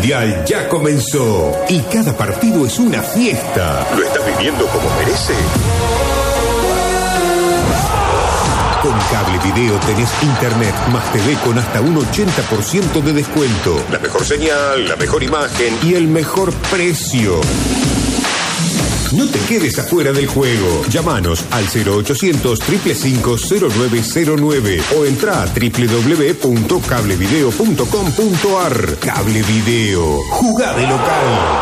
Mundial ya comenzó y cada partido es una fiesta. ¿Lo estás viviendo como merece? Con Cable Video tenés internet más TV con hasta un 80% de descuento. La mejor señal, la mejor imagen y el mejor precio. No te quedes afuera del juego. Llámanos al 0800-555-0909 o entra a www.cablevideo.com.ar. Cable Video. Jugá de local.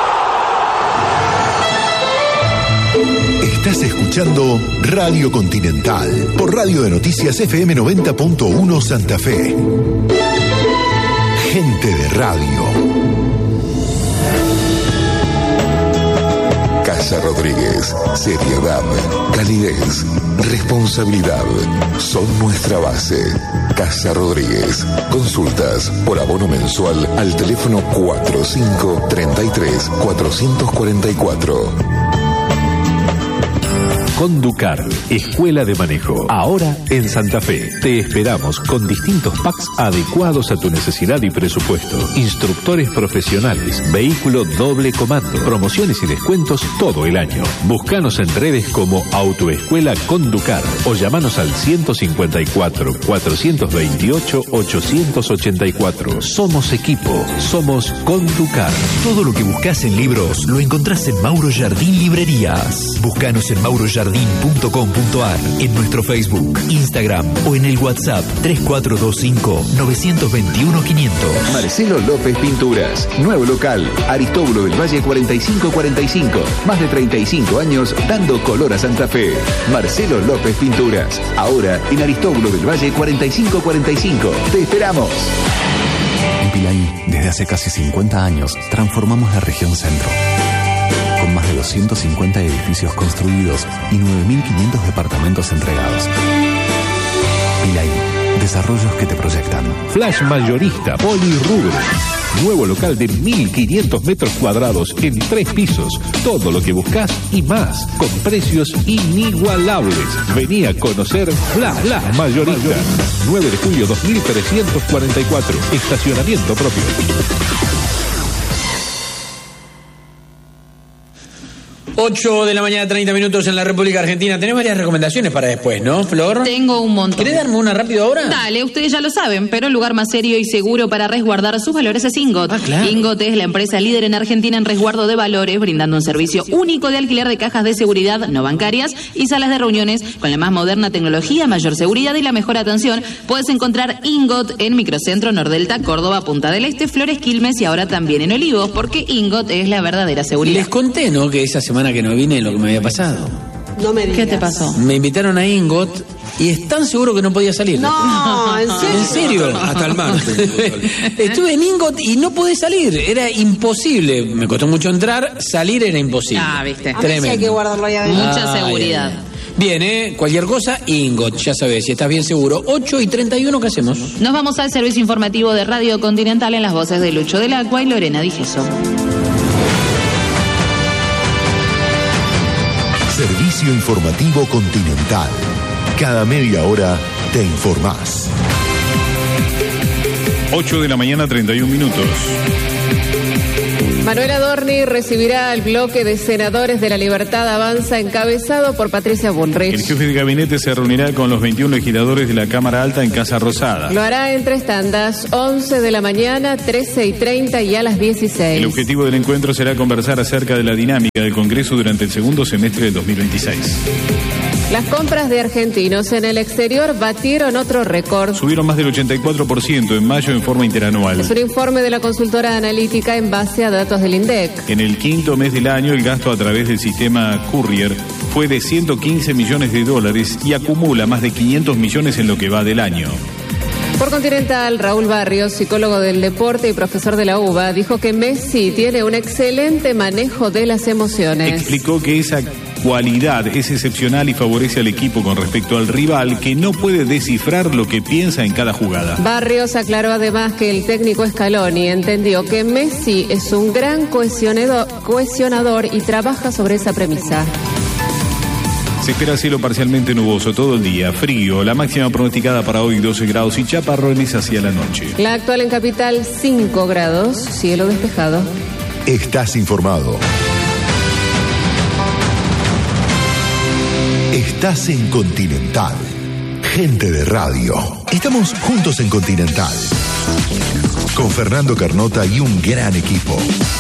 Estás escuchando Radio Continental por Radio de Noticias FM 90.1 Santa Fe. Gente de radio. Casa Rodríguez, seriedad, calidez, responsabilidad, son nuestra base. Casa Rodríguez, consultas por abono mensual al teléfono 4533-444. Conducar, Escuela de Manejo. Ahora en Santa Fe. Te esperamos con distintos packs adecuados a tu necesidad y presupuesto. Instructores profesionales, vehículo doble comando, promociones y descuentos todo el año. Búscanos en redes como Autoescuela Conducar o llamanos al 154-428-884. Somos equipo, somos Conducar. Todo lo que buscas en libros lo encontrás en Mauro Jardín Librerías. Búscanos en maurojardín.com.ar, en nuestro Facebook, Instagram o en el WhatsApp 3425-921-500. Marcelo López Pinturas, nuevo local, Aristóbulo del Valle 4545. Más de 35 años dando color a Santa Fe. Marcelo López Pinturas, ahora en Aristóbulo del Valle 4545. ¡Te esperamos! En Pilaí, desde hace casi 50 años, transformamos la región centro. Con más de 250 edificios construidos y 9.500 departamentos entregados. Pilaí, desarrollos que te proyectan. Flash Mayorista, Polirrubro. Nuevo local de 1.500 metros cuadrados en 3 pisos. Todo lo que buscas y más, con precios inigualables. Vení a conocer Flash Mayorista. 9 de julio 2344. Estacionamiento propio. 8 de la mañana, 30 minutos en la República Argentina. Tenés varias recomendaciones para después, ¿no, Flor? Tengo un montón. ¿Querés darme una rápido ahora? Dale, ustedes ya lo saben, pero el lugar más serio y seguro para resguardar sus valores es Ingot. Claro. Ingot es la empresa líder en Argentina en resguardo de valores, brindando un servicio único de alquiler de cajas de seguridad no bancarias y salas de reuniones con la más moderna tecnología, mayor seguridad y la mejor atención. Puedes encontrar Ingot en Microcentro, Nordelta, Córdoba, Punta del Este, Flores, Quilmes y ahora también en Olivos, porque Ingot es la verdadera seguridad. Les conté, ¿no?, que esa semana que no vine lo que me había pasado. No me digas. ¿Qué te pasó? Me invitaron a Ingot y es tan seguro que no podía salir. No, ¿en serio? ¿En serio? Hasta el martes. Estuve en Ingot y no podía salir. Era imposible. Me costó mucho entrar. Salir era imposible. Ah, viste. A mí sí Tremendo. hay que guardarlo ahí adentro. Mucha seguridad. Bien, cualquier cosa, Ingot, ya sabes, si estás bien seguro. 8:31, ¿qué hacemos? Nos vamos al servicio informativo de Radio Continental en las voces de Lucho del Agua y Lorena Dijeso. Servicio Informativo Continental. Cada media hora te informás. 8 de la mañana, 31 minutos. Manuel Adorni recibirá al bloque de senadores de La Libertad Avanza encabezado por Patricia Bullrich. El jefe de gabinete se reunirá con los 21 legisladores de la Cámara Alta en Casa Rosada. Lo hará en 3 tandas, 11 de la mañana, 13:30 y a las 16. El objetivo del encuentro será conversar acerca de la dinámica del Congreso durante el segundo semestre del 2026. Las compras de argentinos en el exterior batieron otro récord. Subieron más del 84% en mayo en forma interanual. Es un informe de la consultora analítica en base a datos del INDEC. En el quinto mes del año, el gasto a través del sistema Courier fue de $115 millones y acumula más de 500 millones en lo que va del año. Por Continental, Raúl Barrios, psicólogo del deporte y profesor de la UBA, dijo que Messi tiene un excelente manejo de las emociones. Explicó que esa cualidad es excepcional y favorece al equipo con respecto al rival, que no puede descifrar lo que piensa en cada jugada. Barrios aclaró además que el técnico Scaloni entendió que Messi es un gran cohesionador y trabaja sobre esa premisa. Se espera cielo parcialmente nuboso todo el día, frío, la máxima pronosticada para hoy 12 grados y chaparrones hacia la noche. La actual en Capital 5 grados, cielo despejado. Estás informado. Estás en Continental. Gente de radio. Estamos juntos en Continental. Con Fernando Carnota y un gran equipo.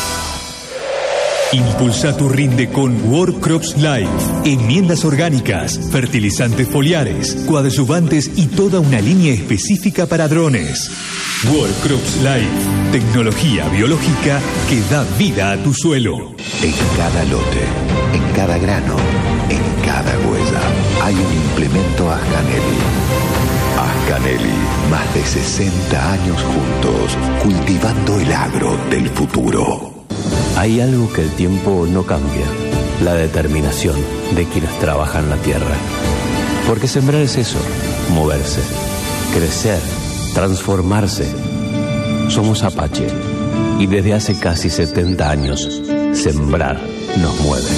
Impulsa tu rinde con World-Crops Life. Enmiendas orgánicas, fertilizantes foliares, coadyuvantes y toda una línea específica para drones. World-Crops Life. Tecnología biológica que da vida a tu suelo. En cada lote, en cada grano, en cada huella, hay un implemento Ascanelli. Ascanelli, más de 60 años juntos, cultivando el agro del futuro. Hay algo que el tiempo no cambia, la determinación de quienes trabajan la tierra. Porque sembrar es eso, moverse, crecer, transformarse. Somos Apache y desde hace casi 70 años, sembrar nos mueve.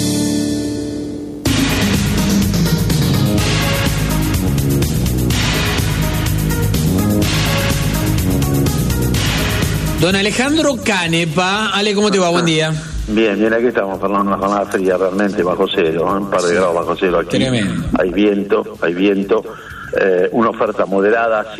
Don Alejandro Canepa. Ale, ¿cómo te va? Buen día. Bien, aquí estamos, Fernando, una jornada fría realmente, bajo cero, un par de grados bajo cero aquí. Tremendo. Hay viento. Una oferta moderada,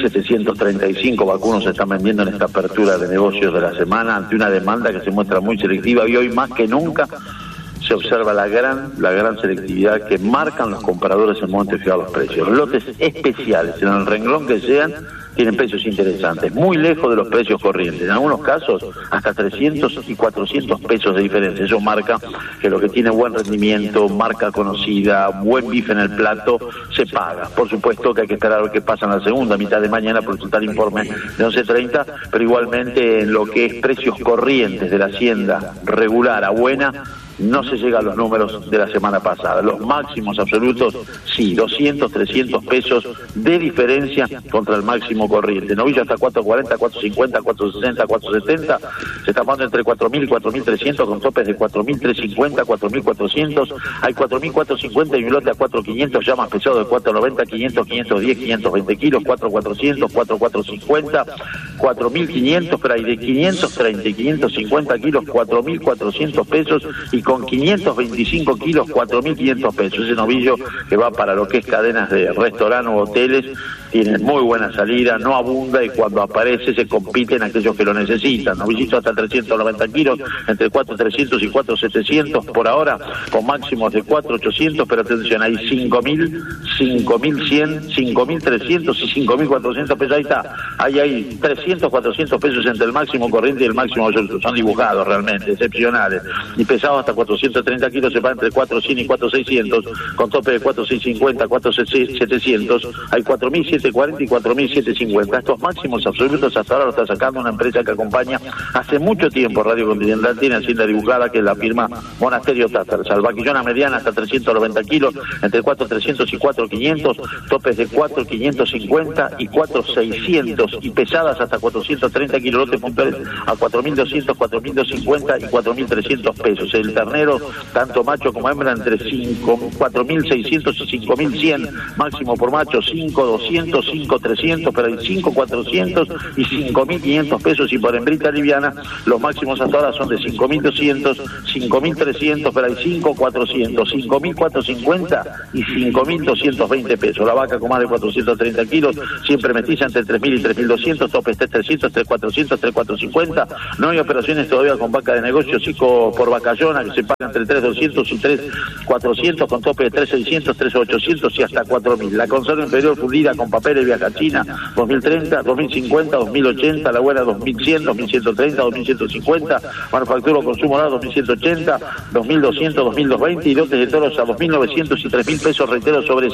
7.735 vacunos se están vendiendo en esta apertura de negocios de la semana ante una demanda que se muestra muy selectiva y hoy más que nunca se observa la gran selectividad que marcan los compradores en el momento de fijar los precios. Lotes especiales, en el renglón que sean, tienen precios interesantes, muy lejos de los precios corrientes. En algunos casos, hasta 300 y 400 pesos de diferencia. Eso marca que lo que tiene buen rendimiento, marca conocida, buen bife en el plato, se paga. Por supuesto que hay que esperar a ver qué pasa en la segunda mitad de mañana por presentar informe de 11:30, pero igualmente en lo que es precios corrientes de la hacienda regular a buena, no se llega a los números de la semana pasada. Los máximos absolutos, sí, 200, 300 pesos de diferencia contra el máximo corriente. Novillo hasta 4.40, 4.50, 4.60, 4.70. Se está pagando entre 4.000 y 4.300 con topes de 4.350, 4.400. Hay 4.450 y un lote a 4.500 ya más pesado de 4.90, 500, 510, 520 kilos, 4.400, 4.450, 4.500, pero hay de 530 y 550 kilos, 4.400 pesos y con 525 kilos, 4.500 pesos. Ese novillo que va para lo que es cadenas de restaurantes o hoteles, tiene muy buena salida, no abunda y cuando aparece se compiten aquellos que lo necesitan. Novillito hasta 390 kilos, entre 4.300 y 4.700 por ahora, con máximos de 4.800, pero atención, hay 5.000, 5.100, 5.300 y 5.400 pesos. Ahí está, ahí hay 300, 400 pesos entre el máximo corriente y el máximo absoluto. Son dibujados realmente, excepcionales. Y pesados hasta 430 kilos se va entre 4.100 y 4.600, con tope de 4.650, 4.700. Hay 4.740 y 4.750. Estos máximos absolutos hasta ahora lo está sacando una empresa que acompaña hace mucho tiempo Radio Continental, tiene hacienda dibujada, que es la firma Monasterio Tátar. Salvaquillona mediana hasta 390 kilos, entre 4.300 y 4.500, topes de 4.550 y 4.600, y pesadas hasta 430 kilos, lotes puntuales a 4.200, 4.250 y 4.300 pesos. El ternero, tanto macho como hembra, entre 4.600 y 5.100, máximo por macho, 5.200, 5.300, pero hay 5.400 y 5.500 pesos, y por hembrita liviana, los máximos hasta ahora son de 5.200, 5.300, pero hay 5.400, 5.450 y 5.220 pesos. La vaca con más de 430 kilos, siempre mestiza entre 3.000 y 3.200, topes 3.300, 3.400, 3.450. No hay operaciones todavía con vaca de negocio, sí por vacallona, que se paga entre 3.200 y 3.400, con tope de 3.600, 3.800 y hasta 4.000. La conserva inferior fundida con papeles viaja China, 2030, 2050, 2080, la buena 2100, 2130, 2150, manufactura o consumo dado 2180, 2200, 2220, y lotes de toros a 2.900 y 3.000 pesos, reitero, sobre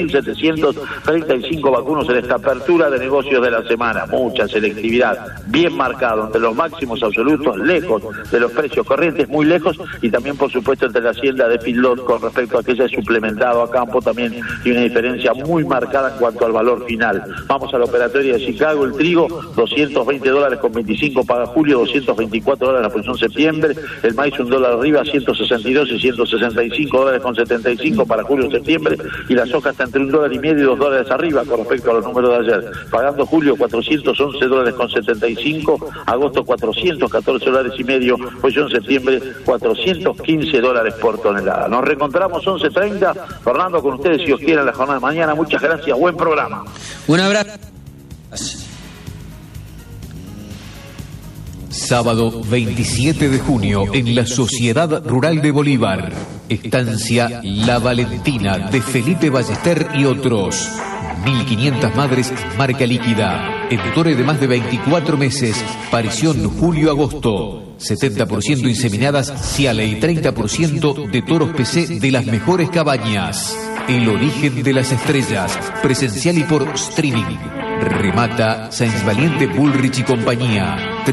7.735 vacunos en esta apertura de negocios de la semana. Mucha selectividad, bien marcado entre los máximos absolutos, lejos de los precios corrientes, muy lejos, y también por supuesto entre la hacienda de feedlot con respecto a aquella suplementado a campo, también hay una diferencia muy marcada en cuanto al valor final. Vamos a la operatoria de Chicago, el trigo, $220.25 paga julio, $224 la posición septiembre, el maíz $1 arriba, 162 y $165.75 para julio-septiembre, y la soja está entre $1.50 y $2 arriba con respecto a los números de ayer, pagando julio $411.75, agosto $414.50, posición septiembre $415 por tonelada. Nos reencontramos 11:30, Fernando, con ustedes si os quieren la jornada de mañana. Muchas gracias, buen programa. Un abrazo. Sábado 27 de junio en la Sociedad Rural de Bolívar. Estancia La Valentina de Felipe Ballester y otros. 1.500 madres marca líquida. Editores de más de 24 meses. Parición julio-agosto. 70% inseminadas Ciale y 30% de toros PC de las mejores cabañas. El origen de las estrellas. Presencial y por streaming. Remata Sáenz Valiente Bullrich y compañía.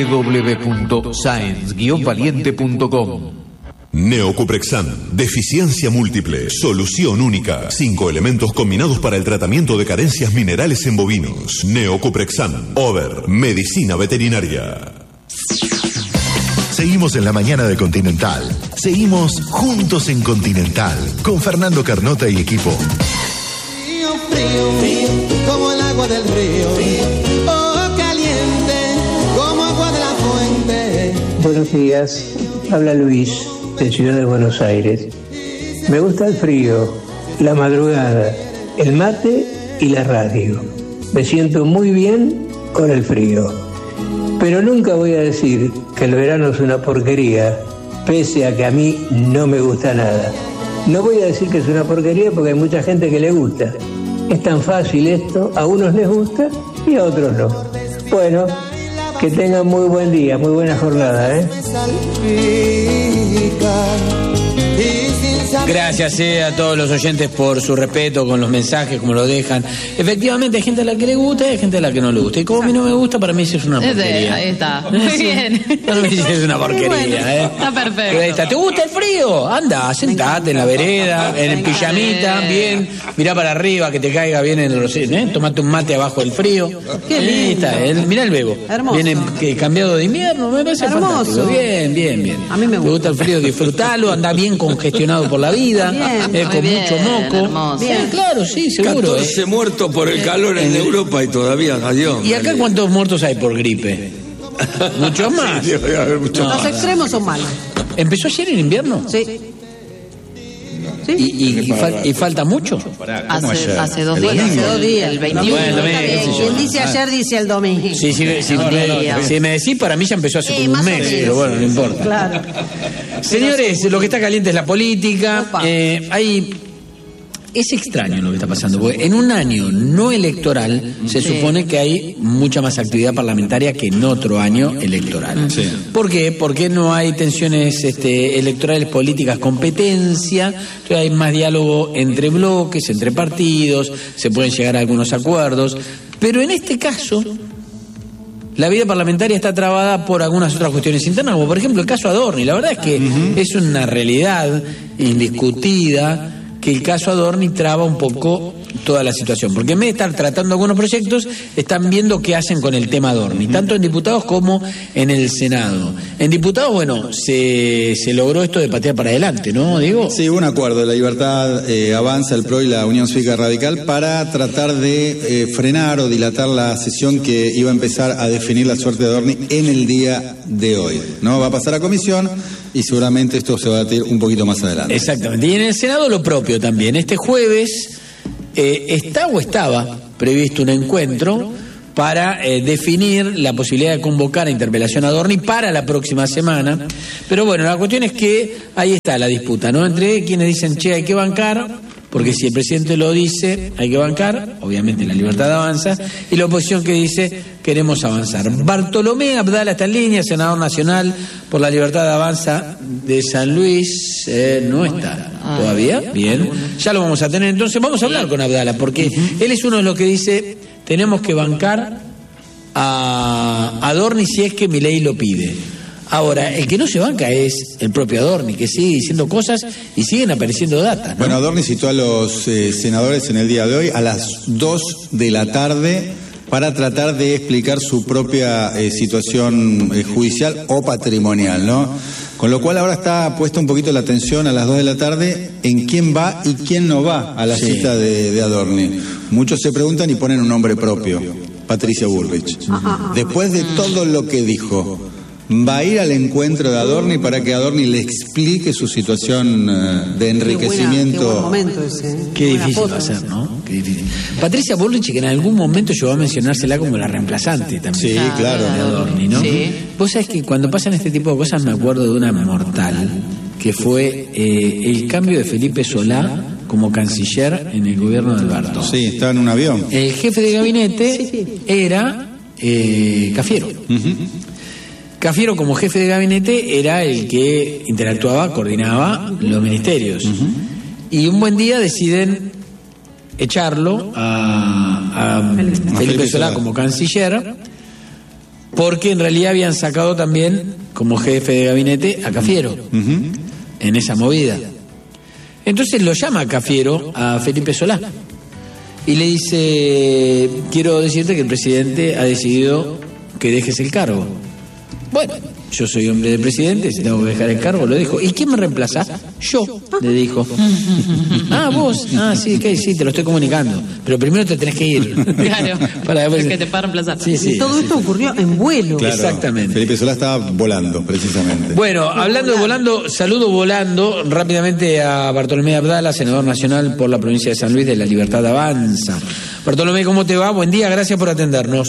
www.saenz-valiente.com. Neocuprexan, deficiencia múltiple, solución única. 5 elementos combinados para el tratamiento de carencias minerales en bovinos. Neocuprexan, Over, medicina veterinaria. Seguimos en la mañana de Continental. Seguimos juntos en Continental con Fernando Carnota y equipo. Frío, frío, frío, como el agua del río. Oh, caliente, como agua de la fuente. Buenos días, habla Luis, de Ciudad de Buenos Aires. Me gusta el frío, la madrugada, el mate y la radio. Me siento muy bien con el frío. Pero nunca voy a decir que el verano es una porquería, pese a que a mí no me gusta nada. No voy a decir que es una porquería porque hay mucha gente que le gusta. Es tan fácil esto, a unos les gusta y a otros no. Bueno, que tengan muy buen día, muy buena jornada, ¿eh? Gracias a todos los oyentes por su respeto con los mensajes, como lo dejan. Efectivamente, hay gente a la que le gusta y hay gente a la que no le gusta. Y como a mí no me gusta, para mí eso es una porquería. Ahí está. Muy bien. Para mí eso es una porquería. Bueno, está perfecto. Ahí está. ¿Te gusta el frío? Anda, sentate en la vereda, en el pijamita, bien. Mirá para arriba, que te caiga bien en los... Tomate un mate abajo del frío. Qué lindo. Mirá el bebo. Hermoso. Viene cambiado de invierno, me parece fantástico. Bien. A mí me gusta. ¿Te gusta el frío? Disfrutalo, anda bien congestionado por la vida. Con bien, mucho moco. Bien. Sí, claro, sí, seguro. 14 muertos por el calor en Europa y todavía cayó. ¿Y acá cuántos muertos hay por gripe? Muchos más. Sí, debe haber muchos Los más. extremos son malos. ¿Empezó ayer en invierno? Sí. ¿Y falta mucho? Hace 2 días. Hace 2 días. El 21. Bueno, qué sé yo. Quien dice ayer dice el domingo. Sí, si me decís, para mí ya empezó hace como un más o mes, menos. pero bueno, no importa. Claro. Señores, lo que está caliente es la política. Es extraño lo que está pasando, porque en un año no electoral se supone que hay mucha más actividad parlamentaria que en otro año electoral. Sí. ¿Por qué? Porque no hay tensiones electorales, políticas, competencia, entonces hay más diálogo entre bloques, entre partidos, se pueden llegar a algunos acuerdos, pero en este caso la vida parlamentaria está trabada por algunas otras cuestiones internas, como por ejemplo el caso Adorni. La verdad es que es una realidad indiscutida que el caso Adorni traba un poco toda la situación, porque en vez de estar tratando algunos proyectos, están viendo qué hacen con el tema Adorni, tanto en diputados como en el Senado. En diputados, bueno, se logró esto de patear para adelante, ¿no, Diego? Sí, hubo un acuerdo, la Libertad Avanza, el PRO y la Unión Cívica Radical, para tratar de frenar o dilatar la sesión que iba a empezar a definir la suerte de Adorni en el día de hoy, ¿no? Va a pasar a comisión y seguramente esto se va a debatir un poquito más adelante. Exactamente, y en el Senado lo propio también. Este jueves estaba previsto un encuentro para definir la posibilidad de convocar a interpelación a Adorni para la próxima semana. Pero bueno, la cuestión es que ahí está la disputa, ¿no? Entre quienes dicen, che, hay que bancar, porque si el presidente lo dice, hay que bancar, obviamente la Libertad Avanza, y la oposición que dice, queremos avanzar. Bartolomé Abdala está en línea, senador nacional por la Libertad Avanza de San Luis, no está todavía, bien, ya lo vamos a tener, entonces vamos a hablar con Abdala, porque él es uno de los que dice, tenemos que bancar a Adorni si es que Milei lo pide. Ahora, el que no se banca es el propio Adorni, que sigue diciendo cosas y siguen apareciendo datas, ¿no? Bueno, Adorni citó a los senadores en el día de hoy a las 2 de la tarde para tratar de explicar su propia situación judicial o patrimonial, ¿no? Con lo cual ahora está puesta un poquito la atención a las 2 de la tarde en quién va y quién no va a la cita de Adorni. Muchos se preguntan y ponen un nombre propio, Patricia Bullrich. Después de todo lo que dijo, va a ir al encuentro de Adorni para que Adorni le explique su situación de enriquecimiento. Qué buen momento ese. Qué difícil va a ser, ¿no? Qué difícil. Patricia Bullrich, que en algún momento llegó a mencionársela como la reemplazante también. Sí, claro. De Adorni, ¿no? Sí. Vos sabés que cuando pasan este tipo de cosas me acuerdo de una mortal, que fue el cambio de Felipe Solá como canciller en el gobierno de Alberto. Sí, estaba en un avión. El jefe de gabinete era Cafiero. Cafiero, como jefe de gabinete, era el que interactuaba, coordinaba los ministerios. Y un buen día deciden echarlo a Felipe Solá como canciller, porque en realidad habían sacado también como jefe de gabinete a Cafiero en esa movida. Entonces lo llama a Cafiero a Felipe Solá y le dice: quiero decirte que el presidente ha decidido que dejes el cargo. Bueno, yo soy hombre de presidente, si tengo que dejar el cargo, lo dejo. ¿Y quién me reemplaza? Yo, le dijo. Vos. Sí, sí, te lo estoy comunicando. Pero primero te tenés que ir. Claro, para que te pueda reemplazar. Sí, todo esto ocurrió en vuelo. Claro, exactamente. Felipe Solá estaba volando, precisamente. Bueno, hablando de volando, saludo volando rápidamente a Bartolomé Abdala, senador nacional por la provincia de San Luis de La Libertad Avanza. Bartolomé, ¿cómo te va? Buen día, gracias por atendernos.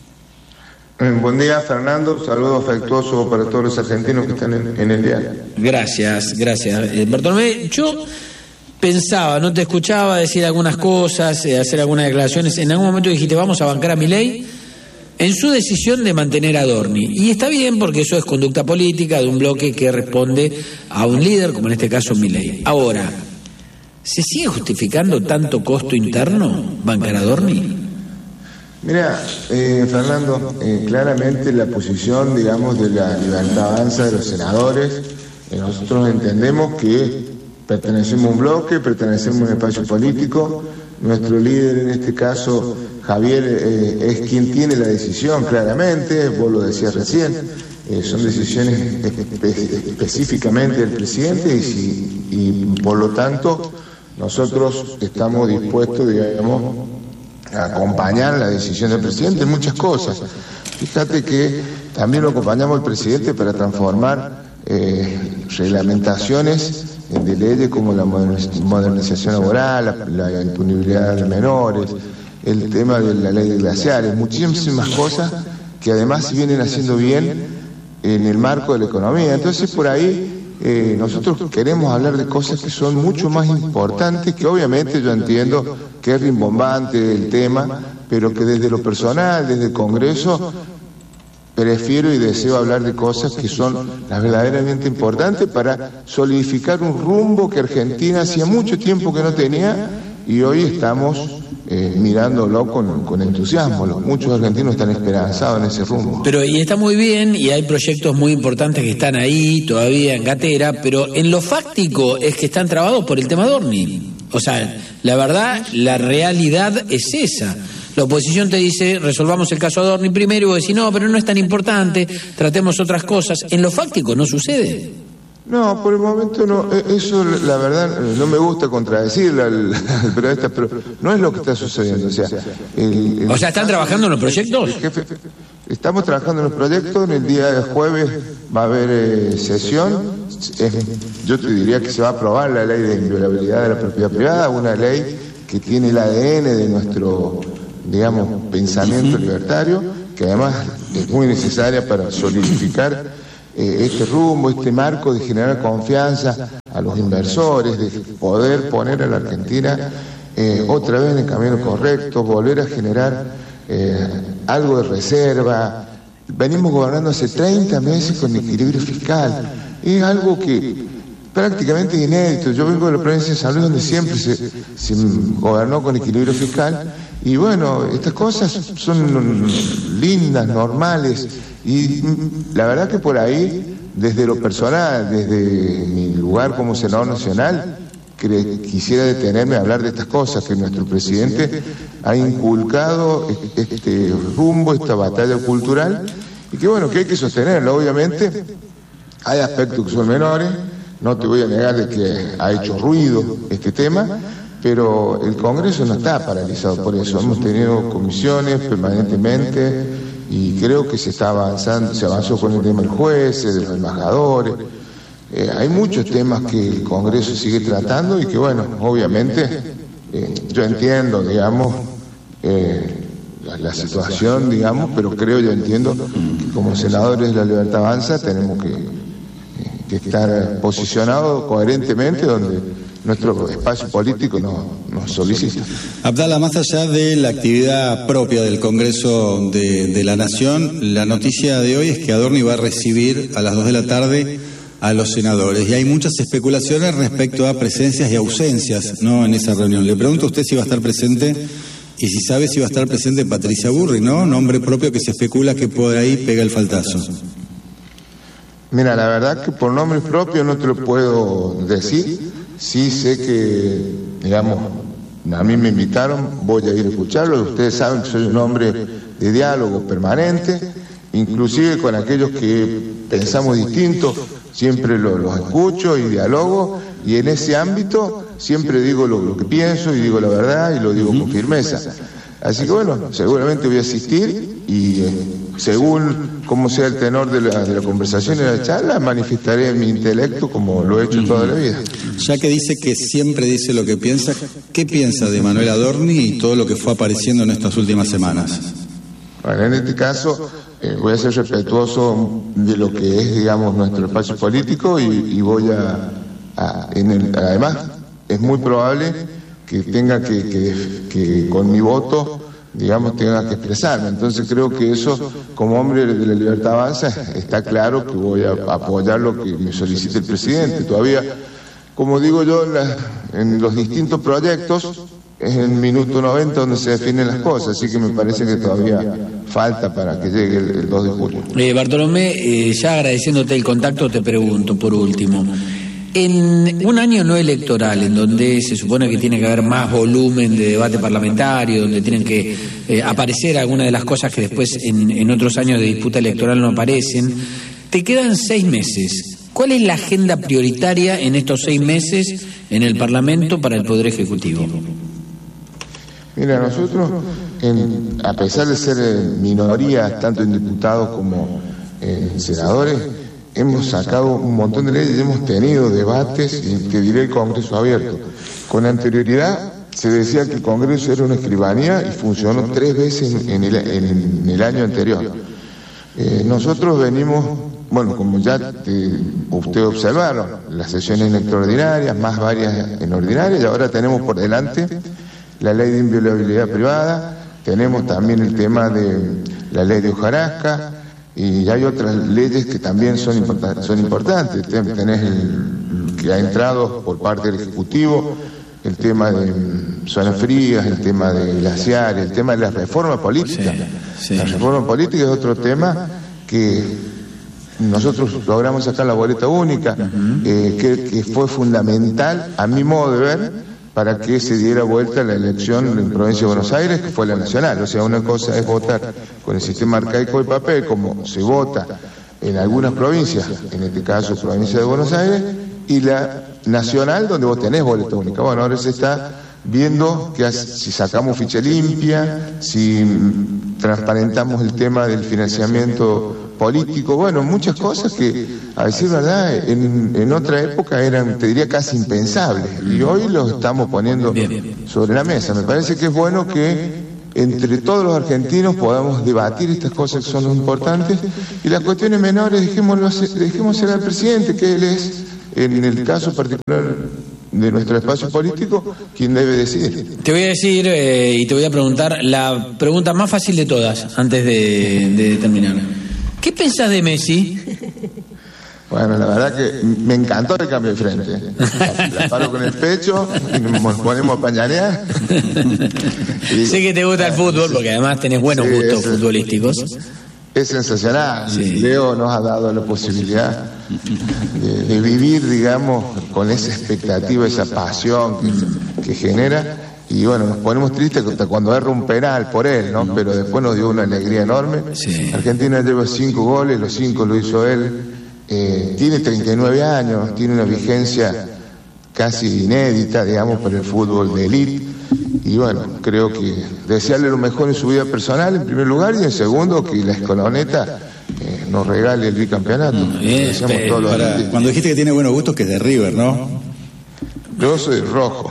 Buen día, Fernando. Saludo afectuoso para todos los argentinos que están en el diario. Gracias. Bartolomé, yo pensaba, no te escuchaba decir algunas cosas, hacer algunas declaraciones. En algún momento dijiste, vamos a bancar a Milei en su decisión de mantener a Adorni. Y está bien, porque eso es conducta política de un bloque que responde a un líder, como en este caso Milei. Ahora, ¿se sigue justificando tanto costo interno bancar a Adorni? Mira, Fernando, claramente la posición, digamos, de la Libertad Avanza de los senadores, nosotros entendemos que pertenecemos a un bloque, pertenecemos a un espacio político. Nuestro líder, en este caso, Javier, es quien tiene la decisión, claramente, vos lo decías recién, son decisiones específicamente del presidente y por lo tanto nosotros estamos dispuestos, digamos, a acompañar la decisión del presidente en muchas cosas. Fíjate que también lo acompañamos al presidente para transformar reglamentaciones de leyes como la modernización laboral, la impunibilidad de menores, el tema de la ley de glaciares, muchísimas cosas que además se vienen haciendo bien en el marco de la economía. Entonces por ahí nosotros queremos hablar de cosas que son mucho más importantes, que obviamente yo entiendo que es rimbombante el tema, pero que desde lo personal, desde el Congreso, prefiero y deseo hablar de cosas que son las verdaderamente importantes para solidificar un rumbo que Argentina hacía mucho tiempo que no tenía y hoy estamos mirándolo con entusiasmo. Muchos argentinos están esperanzados en ese rumbo. Pero y está muy bien y hay proyectos muy importantes que están ahí todavía en gatera, pero en lo fáctico es que están trabados por el tema Adorni. O sea, la verdad, la realidad es esa. La oposición te dice, resolvamos el caso Adorni primero, y vos decís, no, pero no es tan importante, tratemos otras cosas. En lo fáctico no sucede. No, por el momento no. Eso, la verdad, no me gusta contradecirle al periodista, pero no es lo que está sucediendo. O sea, ¿están trabajando en los proyectos? Estamos trabajando en los proyectos. En el día de jueves va a haber sesión. Yo te diría que se va a aprobar la ley de inviolabilidad de la propiedad privada, una ley que tiene el ADN de nuestro, digamos, pensamiento libertario, que además es muy necesaria para solidificar este rumbo, este marco de generar confianza a los inversores, de poder poner a la Argentina otra vez en el camino correcto, volver a generar algo de reserva. Venimos gobernando hace 30 meses con equilibrio fiscal. Es algo que prácticamente inédito. Yo vengo de la provincia de San Luis, donde siempre se gobernó con equilibrio fiscal. Y bueno, estas cosas son lindas, normales, Y la verdad que por ahí, desde lo personal, desde mi lugar como senador nacional, quisiera detenerme a hablar de estas cosas, que nuestro presidente ha inculcado este rumbo, esta batalla cultural, y que bueno, que hay que sostenerlo. Obviamente hay aspectos que son menores, no te voy a negar de que ha hecho ruido este tema, pero el Congreso no está paralizado por eso. Hemos tenido comisiones permanentemente y creo que se avanzó con el tema del juez, de los embajadores. Hay muchos temas que el Congreso sigue tratando y que bueno, obviamente yo entiendo, digamos, la situación, digamos, pero yo entiendo que como senadores de La Libertad Avanza tenemos que estar posicionados coherentemente donde nuestro espacio político nos solicita. Abdala, más allá de la actividad propia del Congreso de la Nación, la noticia de hoy es que Adorni va a recibir a las 2 de la tarde a los senadores y hay muchas especulaciones respecto a presencias y ausencias, ¿no?, en esa reunión. Le pregunto a usted si va a estar presente y si sabe si va a estar presente Patricia Burri, ¿no?, nombre propio que se especula que por ahí pega el faltazo. Mira, la verdad que por nombre propio no te lo puedo decir. Sí sé que, digamos, a mí me invitaron, voy a ir a escucharlo. Ustedes saben que soy un hombre de diálogo permanente, inclusive con aquellos que pensamos distinto, siempre los escucho y dialogo, y en ese ámbito siempre digo lo que pienso y digo la verdad y lo digo con firmeza. Así que bueno, seguramente voy a asistir y según cómo sea el tenor de la conversación y de la charla, manifestaré mi intelecto como lo he hecho toda la vida. Ya que dice que siempre dice lo que piensa, ¿qué piensa de Manuel Adorni y todo lo que fue apareciendo en estas últimas semanas? Bueno, en este caso voy a ser respetuoso de lo que es, digamos, nuestro espacio político y voy además, es muy probable que tenga que con mi voto, digamos, tenga que expresarme. Entonces creo que eso, como hombre de La Libertad Avanza, está claro que voy a apoyar lo que me solicite el presidente. Todavía, como digo yo, en los distintos proyectos, es en el minuto 90 donde se definen las cosas, así que me parece que todavía falta para que llegue el 2 de julio. Bartolomé, ya agradeciéndote el contacto, te pregunto por último. En un año no electoral, en donde se supone que tiene que haber más volumen de debate parlamentario, donde tienen que aparecer algunas de las cosas que después en otros años de disputa electoral no aparecen, te quedan 6 meses. ¿Cuál es la agenda prioritaria en estos 6 meses en el Parlamento para el Poder Ejecutivo? Mira, nosotros, a pesar de ser minoría, tanto en diputados como en senadores, hemos sacado un montón de leyes, hemos tenido debates y te diré el Congreso abierto. Con anterioridad se decía que el Congreso era una escribanía y funcionó 3 veces en el año anterior. Nosotros venimos, bueno, como ya ustedes observaron, las sesiones extraordinarias, más varias en ordinarias, y ahora tenemos por delante la ley de inviolabilidad privada, tenemos también el tema de la ley de hojarasca, y hay otras leyes que también son importantes. Tenés el que ha entrado por parte del Ejecutivo, el tema de zonas frías, el tema de glaciares, el tema de la reforma política. Sí. La reforma política es otro tema que nosotros logramos sacar la boleta única, que fue fundamental, a mi modo de ver, para que se diera vuelta la elección en provincia de Buenos Aires, que fue la nacional. O sea, una cosa es votar con el sistema arcaico de papel, como se vota en algunas provincias, en este caso provincia de Buenos Aires, y la nacional, donde vos tenés boleta única. Bueno, ahora se está viendo que si sacamos ficha limpia, si transparentamos el tema del financiamiento político, bueno, muchas cosas que, a decir verdad, en otra época eran, te diría, casi impensables, y hoy los estamos poniendo sobre la mesa. Me parece que es bueno que entre todos los argentinos podamos debatir estas cosas que son importantes, y las cuestiones menores dejemos ser al presidente, que él es, en el caso particular de nuestro espacio político, quien debe decidir. Te voy a decir y te voy a preguntar la pregunta más fácil de todas antes de terminar. ¿Qué pensás de Messi? Bueno, la verdad que me encantó el cambio de frente. La paro con el pecho y nos ponemos a pañalear. Sé que te gusta el fútbol, porque además tenés buenos gustos futbolísticos. es sensacional. Sí. Leo nos ha dado la posibilidad de vivir, digamos, con esa expectativa, esa pasión que genera. Y bueno, nos ponemos tristes cuando erra un penal por él, ¿no? Pero después nos dio una alegría enorme. Sí. Argentina lleva 5 goles, los 5 lo hizo él. Tiene 39 años, tiene una vigencia casi inédita, digamos, para el fútbol de élite. Y bueno, creo que desearle lo mejor en su vida personal, en primer lugar, y en segundo, que la Escoloneta nos regale el bicampeonato. Cuando dijiste que tiene buenos gustos, que es de River, ¿no? Yo soy rojo.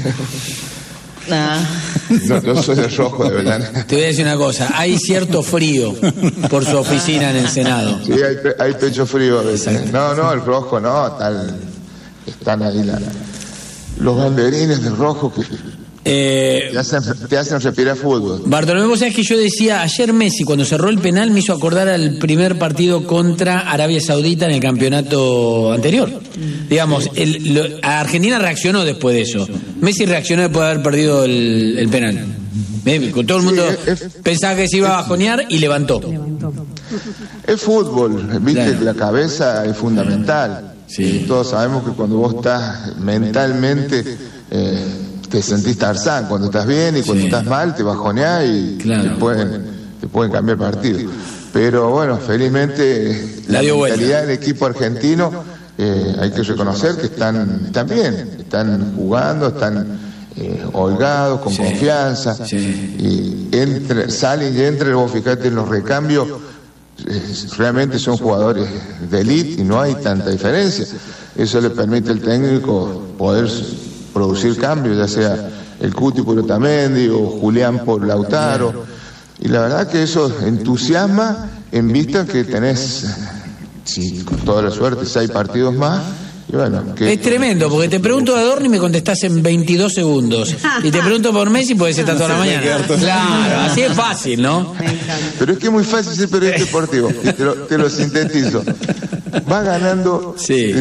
No, yo soy de rojo, de verdad. Te voy a decir una cosa, hay cierto frío por su oficina en el Senado. Sí, hay pecho frío a veces. No, el rojo no, están ahí los banderines de rojo que te hacen respirar fútbol. Bartolomé, vos sabés que yo decía, ayer Messi cuando cerró el penal me hizo acordar al primer partido contra Arabia Saudita en el campeonato anterior. Digamos, Argentina reaccionó después de eso. Messi reaccionó después de haber perdido el penal. Todo el mundo pensaba que se iba a bajonear y levantó. Es fútbol, viste, Claro. La cabeza es fundamental. Sí. Todos sabemos que cuando vos estás mentalmente te sentís Tarzán, cuando estás bien, y cuando estás mal te bajoneás y te pueden cambiar partido. Pero bueno, felizmente la mentalidad del equipo argentino, hay que reconocer que están bien, están jugando, están holgados, con confianza, y salen y entran. Vos fijate en los recambios, realmente son jugadores de élite y no hay tanta diferencia. Eso le permite al técnico poder producir cambios, ya sea el Cuti por Otamendi o Julián por Lautaro, y la verdad que eso entusiasma en vista que tenés, con toda la suerte, 6 partidos más. Y bueno, Es tremendo, porque te pregunto a Adorni y me contestás en 22 segundos. Y te pregunto por Messi y podés estar toda la mañana. Claro, así es fácil, ¿no? Pero es que es muy fácil ser periodista deportivo, y te lo sintetizo. Va ganando,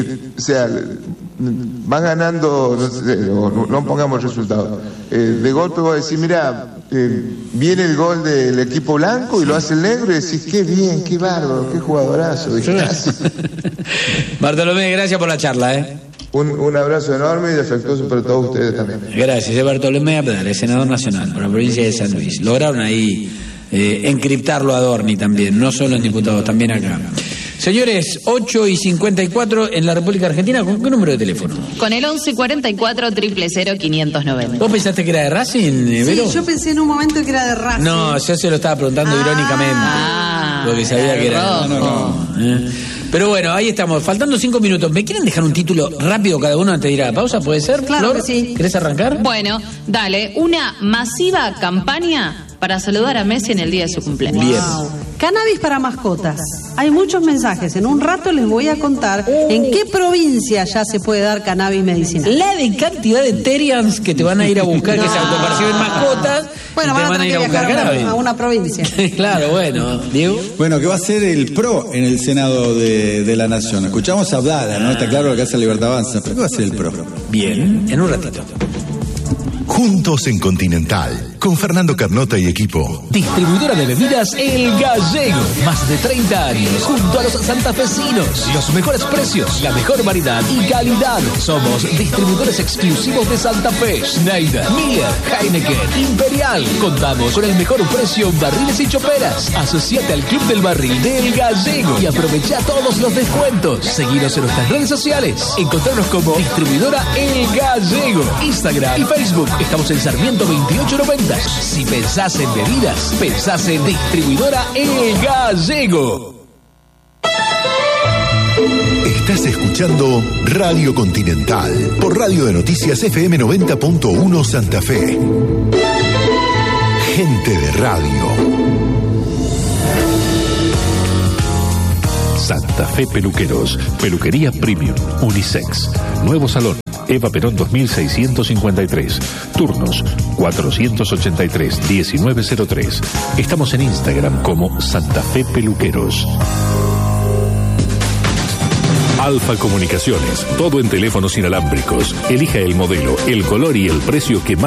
va ganando, no sé, no pongamos resultados. De golpe voy a decir, mira, viene el gol del equipo blanco y lo hace el negro, y decís, qué bien, qué bárbaro, qué jugadorazo. Bartolomé, gracias por la charla, Un abrazo enorme y afectuoso para todos ustedes también. Gracias, es Bartolomé Abdal, senador nacional por la provincia de San Luis. Lograron ahí encriptarlo a Adorni también, no solo en diputados, también acá. Señores, 8:54 en la República Argentina, ¿con qué número de teléfono? Con el 1144 000 590. ¿Vos pensaste que era de Racing, Vero? Sí, yo pensé en un momento que era de Racing. No, yo se lo estaba preguntando irónicamente, porque sabía que era... Pero bueno, ahí estamos, faltando 5 minutos. ¿Me quieren dejar un título rápido cada uno antes de ir a la pausa? ¿Puede ser? Claro Flor? que sí. ¿Querés arrancar? Bueno, dale, una masiva campaña para saludar a Messi en el día de su cumpleaños. Bien. Cannabis para mascotas. Hay muchos mensajes. En un rato les voy a contar en qué provincia ya se puede dar cannabis medicinal. La de cantidad de Terians que te van a ir a buscar, que se autoperciben mascotas. Bueno, y te van a ir tener que buscar viajar cannabis. a una provincia. Claro, bueno. Diego. Bueno, que va a ser el PRO en el Senado de la Nación. Escuchamos a Abdala, ¿no? Está claro lo que hace Libertad Avanza, pero ¿qué va a ser el PRO? Bien, en un ratito. Juntos en Continental, con Fernando Carnota y equipo. Distribuidora de bebidas El Gallego. Más de 30 años junto a los santafesinos. Los mejores precios, la mejor variedad y calidad. Somos distribuidores exclusivos de Santa Fe. Schneider, Miller, Heineken, Imperial. Contamos con el mejor precio en barriles y choperas. Asociate al Club del Barril de El Gallego y aprovecha todos los descuentos. Seguinos en nuestras redes sociales. Encontrarnos como Distribuidora El Gallego. Instagram y Facebook. Estamos en Sarmiento 2890. Si pensás en bebidas, pensás en Distribuidora El Gallego. Estás escuchando Radio Continental por Radio de Noticias FM 90.1 Santa Fe. Gente de radio. Santa Fe Peluqueros, peluquería premium, unisex, nuevo salón, Eva Perón 2653, turnos 483-1903. Estamos en Instagram como Santa Fe Peluqueros. Alfa Comunicaciones, todo en teléfonos inalámbricos. Elija el modelo, el color y el precio que más